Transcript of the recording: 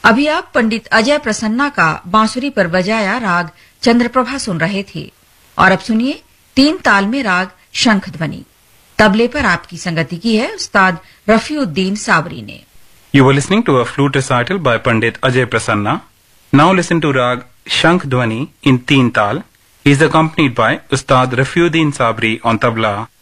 अभी आप पंडित अजय प्रसन्ना का बांसुरी पर बजाया राग चंद्रप्रभा सुन रहे थे और अब सुनिए 3 ताल में राग शंख ध्वनि। तबले पर आपकी संगति की है उस्ताद रफीउद्दीन साबरी ने। You were listening to a flute recital by Pandit Ajay Prasanna. Now listen to Rag Shankh Dhwani in Teen Tal. He is accompanied by Ustad Rafiuddin Sabri on tabla